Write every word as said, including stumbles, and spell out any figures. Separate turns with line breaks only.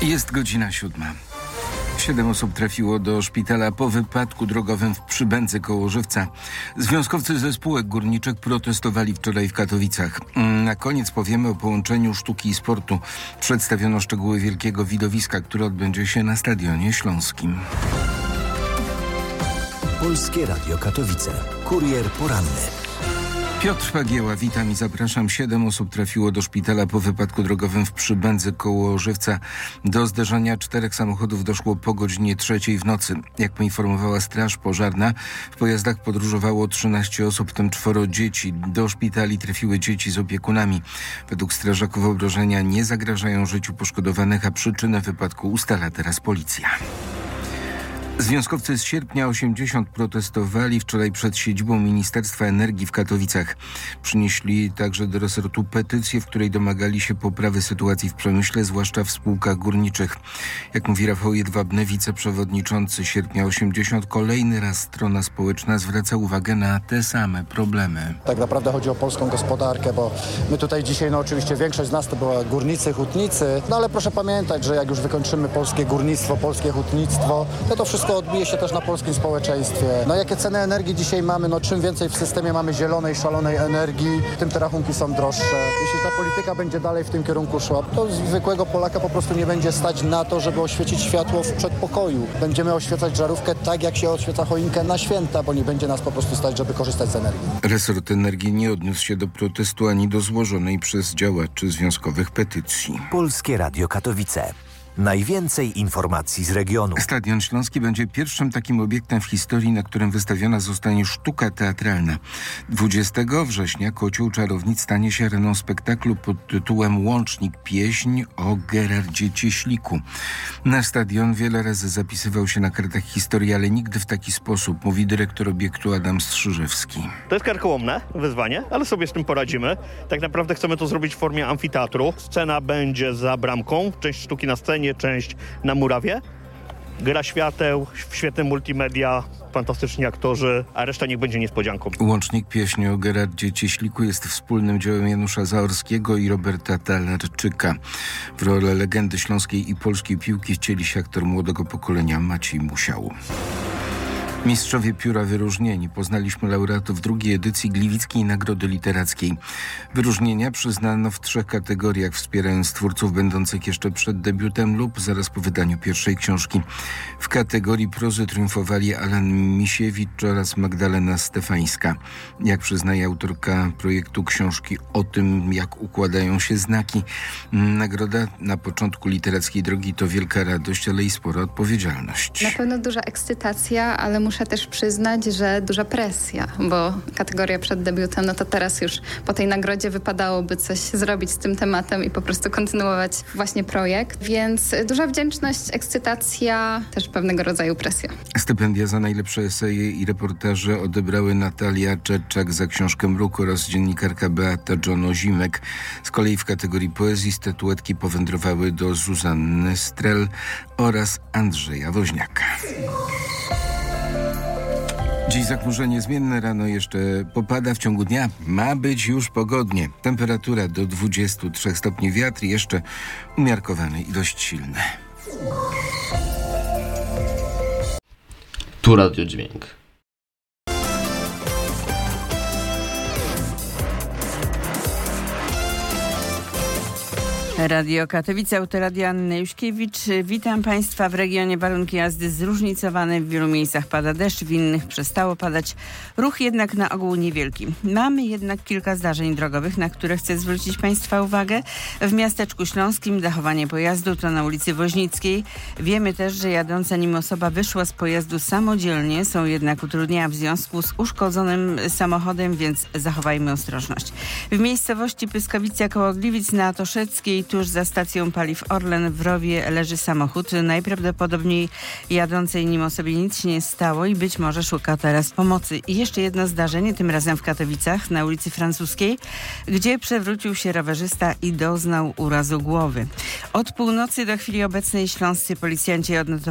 Jest godzina siódma. Siedem osób trafiło do szpitala po wypadku drogowym w Przybędzy koło Żywca. Związkowcy ze spółek górniczych protestowali wczoraj w Katowicach. Na koniec powiemy o połączeniu sztuki i sportu. Przedstawiono szczegóły wielkiego widowiska, które odbędzie się na Stadionie Śląskim.
Polskie Radio Katowice. Kurier poranny.
Piotr Pagieła, witam i zapraszam. Siedem osób trafiło do szpitala po wypadku drogowym w Przybędzy koło Żywca. Do zderzenia czterech samochodów doszło po godzinie trzeciej w nocy. Jak poinformowała Straż Pożarna, w pojazdach podróżowało trzynaście osób, w tym czworo dzieci. Do szpitali trafiły dzieci z opiekunami. Według strażaków obrażenia nie zagrażają życiu poszkodowanych, a przyczynę wypadku ustala teraz policja. Związkowcy z Sierpnia osiemdziesiąt protestowali wczoraj przed siedzibą Ministerstwa Energii w Katowicach. Przynieśli także do resortu petycję, w której domagali się poprawy sytuacji w przemyśle, zwłaszcza w spółkach górniczych. Jak mówi Rafał Jedwabny, wiceprzewodniczący Sierpnia osiemdziesiąt, kolejny raz strona społeczna zwraca uwagę na te same problemy.
Tak naprawdę chodzi o polską gospodarkę, bo my tutaj dzisiaj, no oczywiście większość z nas to była górnicy, hutnicy, no ale proszę pamiętać, że jak już wykończymy polskie górnictwo, polskie hutnictwo, to to wszystko odbije się też na polskim społeczeństwie. No jakie ceny energii dzisiaj mamy, no czym więcej w systemie mamy zielonej, szalonej energii, tym te rachunki są droższe. Jeśli ta polityka będzie dalej w tym kierunku szła, to zwykłego Polaka po prostu nie będzie stać na to, żeby oświecić światło w przedpokoju. Będziemy oświecać żarówkę tak, jak się oświeca choinkę na święta, bo nie będzie nas po prostu stać, żeby korzystać z energii.
Resort Energii nie odniósł się do protestu ani do złożonej przez działaczy związkowych petycji.
Polskie Radio Katowice. Najwięcej informacji z regionu.
Stadion Śląski będzie pierwszym takim obiektem w historii, na którym wystawiona zostanie sztuka teatralna. dwudziestego września Kocioł Czarownic stanie się areną spektaklu pod tytułem Łącznik – pieśń o Gerardzie Cieśliku. Na stadion wiele razy zapisywał się na kartach historii, ale nigdy w taki sposób, mówi dyrektor obiektu Adam Strzyżewski.
To jest karkołomne wyzwanie, ale sobie z tym poradzimy. Tak naprawdę chcemy to zrobić w formie amfiteatru. Scena będzie za bramką, część sztuki na scenie, część na murawie. Gra świateł, świetne multimedia, fantastyczni aktorzy, a reszta niech będzie niespodzianką.
Łącznik – pieśń o Gerardzie Cieśliku jest wspólnym dziełem Janusza Zaorskiego i Roberta Talarczyka. W rolę legendy śląskiej i polskiej piłki wcieli się aktor młodego pokolenia Maciej Musiał. Mistrzowie pióra wyróżnieni. Poznaliśmy laureatów drugiej edycji Gliwickiej Nagrody Literackiej. Wyróżnienia przyznano w trzech kategoriach, wspierając twórców będących jeszcze przed debiutem lub zaraz po wydaniu pierwszej książki. W kategorii prozy triumfowali Alan Misiewicz oraz Magdalena Stefańska. Jak przyznaje autorka projektu książki o tym, jak układają się znaki, nagroda na początku literackiej drogi to wielka radość, ale i spora odpowiedzialność.
Na pewno duża ekscytacja, ale muszę też przyznać, że duża presja, bo kategoria przed debiutem, no to teraz już po tej nagrodzie wypadałoby coś zrobić z tym tematem i po prostu kontynuować właśnie projekt. Więc duża wdzięczność, ekscytacja, też pewnego rodzaju presja.
Stypendia za najlepsze eseje i reportaże odebrały Natalia Czerczak za książkę Mruk oraz dziennikarka Beata Jono-Zimek. Z kolei w kategorii poezji statuetki powędrowały do Zuzanny Strel oraz Andrzeja Woźniaka. Dziś zachmurzenie zmienne, rano jeszcze popada, w ciągu dnia ma być już pogodnie. Temperatura do dwudziestu trzech stopni, wiatr jeszcze umiarkowany i dość silny.
Tu Radio Dźwięk.
Radio Katowice, Autoradio Anny Juśkiewicz. Witam Państwa. W regionie warunki jazdy zróżnicowane. W wielu miejscach pada deszcz, w innych przestało padać. Ruch jednak na ogół niewielki. Mamy jednak kilka zdarzeń drogowych, na które chcę zwrócić Państwa uwagę. W miasteczku śląskim dachowanie pojazdu to na ulicy Woźnickiej. Wiemy też, że jadąca nim osoba wyszła z pojazdu samodzielnie. Są jednak utrudnienia w związku z uszkodzonym samochodem, więc zachowajmy ostrożność. W miejscowości Pyskowica koło Gliwic na Toszeckiej, tuż za stacją paliw Orlen w rowie leży samochód. Najprawdopodobniej jadącej nim osobie nic się nie stało i być może szuka teraz pomocy. I jeszcze jedno zdarzenie, tym razem w Katowicach na ulicy Francuskiej, gdzie przewrócił się rowerzysta i doznał urazu głowy. Od północy do chwili obecnej śląscy policjanci odnotowali